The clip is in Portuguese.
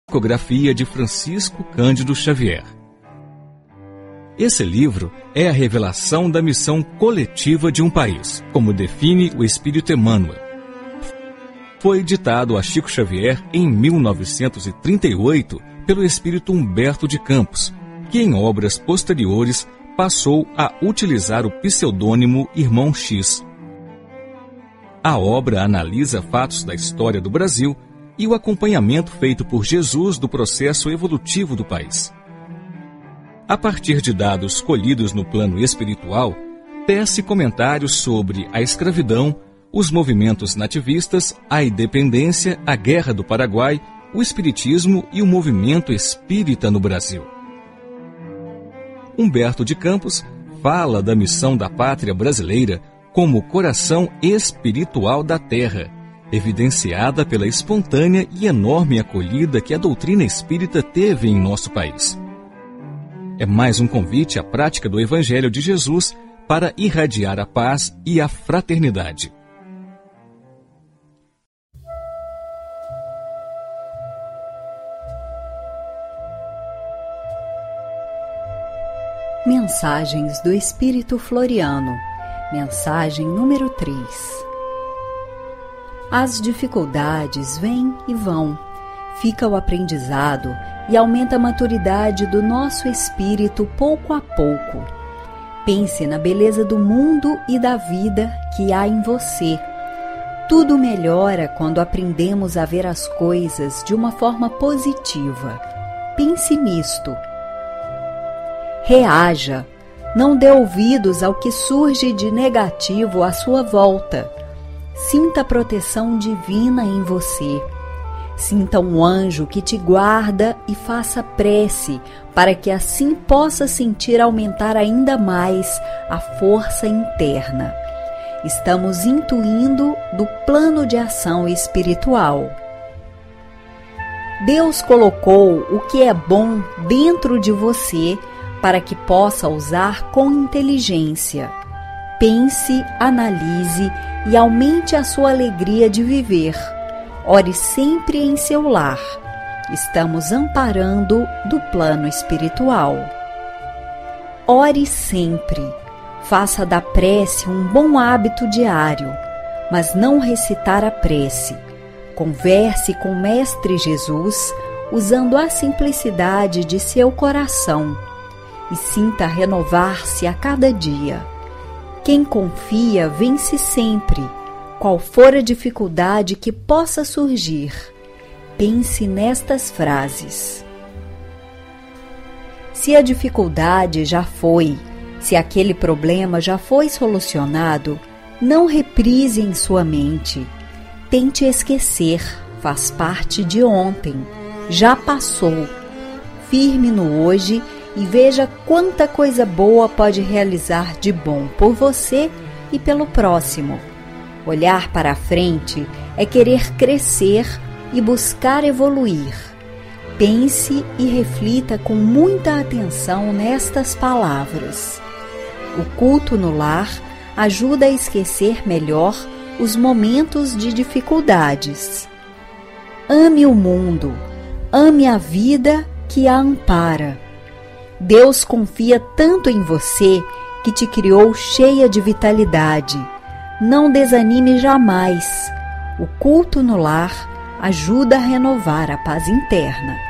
Psicografia de Francisco Cândido Xavier. Esse livro é a revelação da missão coletiva de um país, como define o Espírito Emmanuel. Foi ditado a Chico Xavier em 1938 pelo Espírito Humberto de Campos, que em obras posteriores passou a utilizar o pseudônimo Irmão X. A obra analisa fatos da história do Brasil e o acompanhamento feito por Jesus do processo evolutivo do país. A partir de dados colhidos no plano espiritual, tece comentários sobre a escravidão, os movimentos nativistas, a independência, a Guerra do Paraguai, o espiritismo e o movimento espírita no Brasil. Humberto de Campos fala da missão da pátria brasileira como coração espiritual da terra, evidenciada pela espontânea e enorme acolhida que a doutrina espírita teve em nosso país. É mais um convite à prática do Evangelho de Jesus para irradiar a paz e a fraternidade. Mensagens do Espírito Floriano. Mensagem número 3. As dificuldades vêm e vão, fica o aprendizado e aumenta a maturidade do nosso espírito pouco a pouco. Pense na beleza do mundo e da vida que há em você. Tudo melhora quando aprendemos a ver as coisas de uma forma positiva. Pense nisto. Reaja. Não dê ouvidos ao que surge de negativo à sua volta. Sinta a proteção divina em você. Sinta um anjo que te guarda e faça prece para que assim possa sentir aumentar ainda mais a força interna. Estamos intuindo do plano de ação espiritual. Deus colocou o que é bom dentro de você para que possa usar com inteligência. Pense, analise e aumente a sua alegria de viver. Ore sempre em seu lar. Estamos amparando do plano espiritual. Ore sempre. Faça da prece um bom hábito diário, mas não recitar a prece. Converse com o Mestre Jesus usando a simplicidade de seu coração e sinta renovar-se a cada dia. Quem confia vence sempre, qual for a dificuldade que possa surgir. Pense nestas frases. Se a dificuldade já foi, se aquele problema já foi solucionado, não reprise em sua mente. Tente esquecer, faz parte de ontem, já passou. Firme no hoje e veja quanta coisa boa pode realizar de bom por você e pelo próximo. Olhar para a frente é querer crescer e buscar evoluir. Pense e reflita com muita atenção nestas palavras. O culto no lar ajuda a esquecer melhor os momentos de dificuldades. Ame o mundo, ame a vida que a ampara. Deus confia tanto em você que te criou cheia de vitalidade. Não desanime jamais. O culto no lar ajuda a renovar a paz interna.